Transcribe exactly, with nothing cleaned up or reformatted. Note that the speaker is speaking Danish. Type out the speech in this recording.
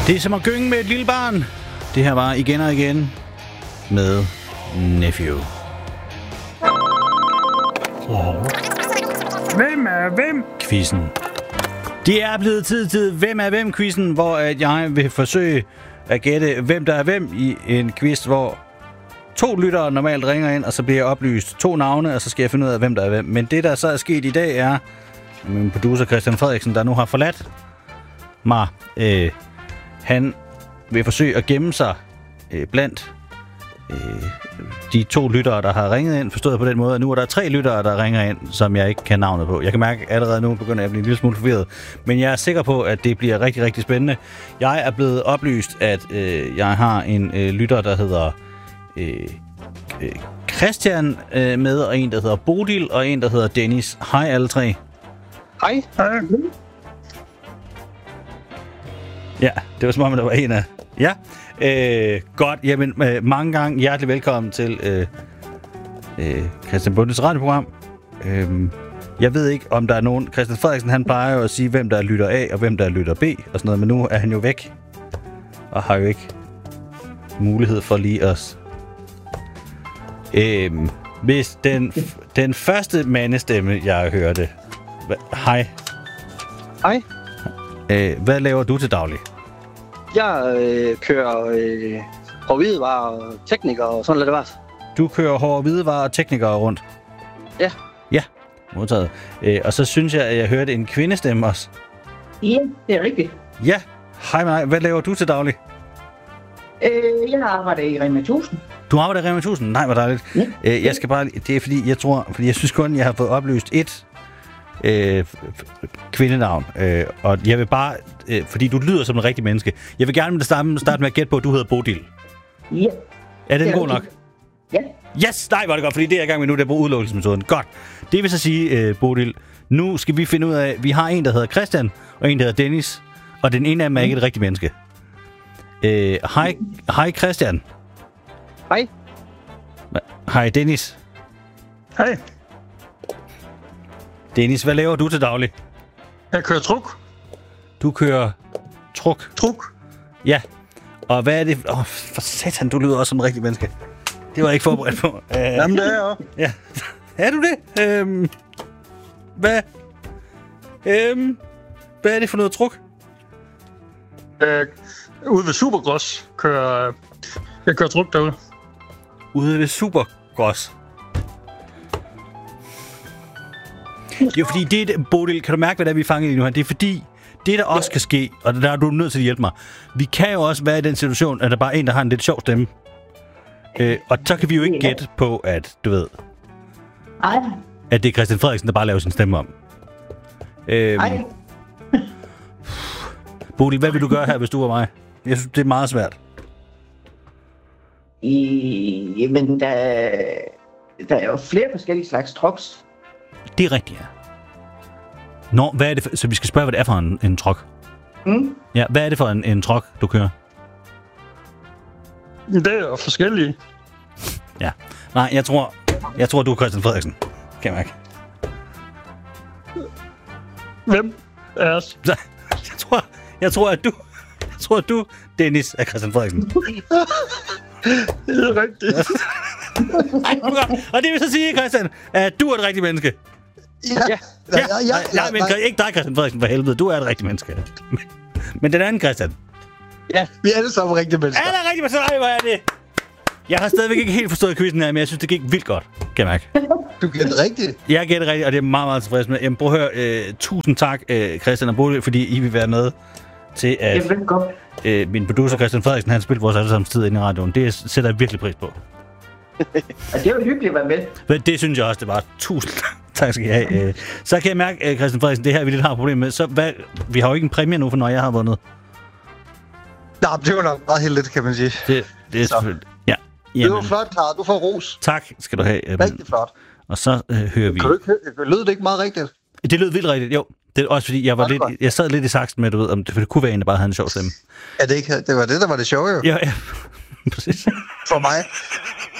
Det er som at gynge med et lille barn. Det her var igen og igen med Nephew. Hvem er hvem? Quizzen. Det er blevet tid til Hvem er hvem-quizzen, hvor at jeg vil forsøge at gætte, hvem der er hvem i en quiz, hvor to lyttere normalt ringer ind, og så bliver jeg oplyst to navne, og så skal jeg finde ud af, hvem der er hvem. Men det, der så er sket i dag, er min producer Christian Frederiksen, der nu har forladt mig. Øh, han vil forsøge at gemme sig øh, blandt øh, de to lyttere, der har ringet ind, forstået på den måde, at nu er der tre lyttere, der ringer ind, som jeg ikke kan navnet på. Jeg kan mærke, at allerede nu begynder jeg at blive en lille smule forvirret, men jeg er sikker på, at det bliver rigtig, rigtig spændende. Jeg er blevet oplyst, at øh, jeg har en øh, lytter, der hedder øh, øh, Christian øh, med, og en, der hedder Bodil, og en, der hedder Dennis. Hej alle tre. Hej. Hej. Ja, det var som om, der var en af... Ja, øh, godt. Jamen, øh, mange gange hjertelig velkommen til øh, øh, Christian Bundes radioprogram. Øh, jeg ved ikke, om der er nogen... Christian Frederiksen, han plejer jo at sige, hvem der er lytter A, og hvem der er lytter B, og sådan noget, men nu er han jo væk, og har jo ikke mulighed for lige at... Øh, hvis den, den første mandestemme, jeg hørte... Hej. Hej. Øh, hvad laver du til daglig? Jeg øh, kører øh, på hvidevarer og tekniker og sådan lidt det var. Du kører hårde hvidevarer og teknikere rundt? Ja. Ja, modtaget. Øh, og så synes jeg, at jeg hørte en kvindestemme også. Ja, det er rigtigt. Ja, hej med dig. Hvad laver du til daglig? Øh, jeg arbejder i Rema tusind. Du arbejder i Rema tusind? Nej, hvor dejligt. Ja. Øh, jeg skal bare... Det er fordi, jeg tror... Fordi jeg synes kun, jeg har fået oplyst et øh, kvindenavn. Øh, og jeg vil bare... Øh, fordi du lyder som en rigtig menneske. Jeg vil gerne med det samme starte med at gætte på, at du hedder Bodil. Ja. Er den Det er god nok? rigtigt. Ja. Yes! Nej, var det godt, fordi det er jeg i gang med nu, det er på udelukkelsesmetoden. Godt. Det vil så sige, uh, Bodil, nu skal vi finde ud af, vi har en, der hedder Christian, og en, der hedder Dennis, og den ene af dem er ikke et rigtigt menneske. Uh, hej, hej Christian. Hej. Hej Dennis. Hej. Dennis, hvad laver du til daglig? Jeg kører truk. Du kører truk. Truk. Ja. Og hvad er det? Åh, oh, for satan, du lyder også som en rigtig menneske. Det var jeg ikke forberedt på. Uh, Jamen, det er jeg også. Ja. Er du det? Øhm, hvad? Øhm, hvad er det for noget truk? Øh, ude ved Supergros kører... Jeg kører truk derude. Ude ved Supergros. Det er jo fordi, det er, Bodil, kan du mærke, hvad der er, vi er fanget i nu her? Det er fordi, det der også kan ske, og der er du nødt til at hjælpe mig. Vi kan jo også være i den situation, at der bare er en, der har en lidt sjov stemme. Øh, og så kan vi jo ikke gætte på, at du ved, Ej. at det er Christian Frederiksen, der bare laver sin stemme om. Øhm, Ej. Bodil, hvad vil du gøre her, hvis du var mig? Jeg synes, det er meget svært. I, jamen, der, der er jo flere forskellige slags trucks. Det er rigtigt, ja. Nå, hvad er det for, så vi skal spørge, hvad det er for en, en truck. Mm. Ja, hvad er det for en, en truck, du kører? Det er jo forskellige. Ja. Nej, jeg tror, jeg tror, du er Christian Frederiksen. Kan jeg mærke. Hvem er os? Jeg tror, jeg tror, at du... Jeg tror, at du, Dennis, er Christian Frederiksen. Det er rigtigt. Og det vil så sige, Christian, at du er et rigtigt menneske. Ja, Ja, ja, ja, nej, nej, men nej. ikke dig, Christian Frederiksen, for helvede. Du er et rigtigt menneske. Men den anden, Christian. Ja. Vi er alle sammen rigtige mennesker. Er der rigtigt menneske? Nej, hvor er det? Jeg har stadigvæk ikke helt forstået quizzen her, men jeg synes, det gik vildt godt, kan jeg mærke. Du gætter rigtigt. Jeg gætter rigtigt, og det er meget, meget tilfreds med. Jamen, prøv at høre. Øh, tusind tak, øh, Christian og Bodil, fordi I vil være med til, at Det er vel godt. øh, min producer Christian Frederiksen, han spiller vores allesammens tid inde i radioen. Det sætter jeg virkelig pris på. Og det er jo hyggeligt at være med. Men det synes jeg også, det var. Tusind tak skal I have. Øh, så kan jeg mærke, øh, Christian Frederiksen, det her vi lidt har problem med. Så hvad, vi har jo ikke en præmie nu, for når jeg har vundet. Nå, det var nok meget heldigt, kan man sige. Det, det er Så. selvfølgelig... Ja. Det var Jamen, flot, Karl. Du får ros. tak skal du have. Øhm, Rigtig flot. og så øh, hører vi... Kan du ikke høre? Lød det ikke meget rigtigt? Det lød vildt rigtigt, jo. Det er også fordi, jeg var Godt, lidt, godt. jeg sad lidt i saksen med, du ved, om det, for det kunne være en, der bare havde en sjov stemme. Ja, det, ikke, det var det, der var det sjove jo. Ja, ja. Præcis. For mig.